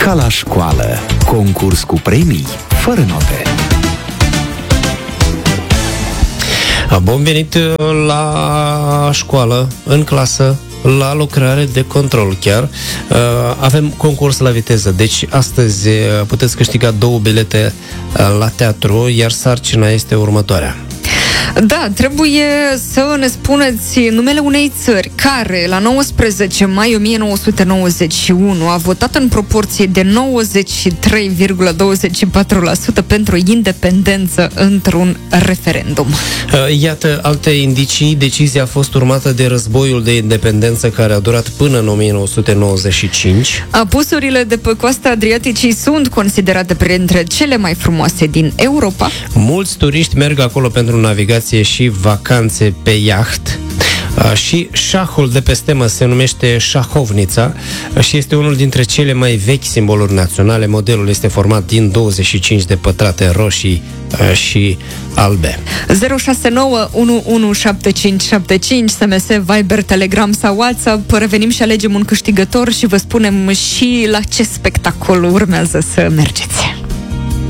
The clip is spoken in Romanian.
Ca la școală, concurs cu premii, fără note. Bun venit la școală, în clasă, la lucrare de control chiar. Avem concurs la viteză, deci astăzi puteți câștiga 2 bilete la teatru, iar sarcina este următoarea. Da, trebuie să ne spuneți numele unei țări care, la 19 mai 1991, a votat în proporție de 93,24% pentru independență într-un referendum. Iată alte indicii. Decizia a fost urmată de războiul de independență care a durat până în 1995. Apusurile de pe coasta Adriaticii sunt considerate printre cele mai frumoase din Europa. Mulți turiști merg acolo pentru navigație și vacanțe pe iaht. Și șahul de pe stemă se numește șahovnița și este unul dintre cele mai vechi simboluri naționale. Modelul este format din 25 de pătrate roșii și albe. 069 117575 SMS, Viber, Telegram sau WhatsApp. Revenim și alegem un câștigător și vă spunem și la ce spectacol urmează să mergeți.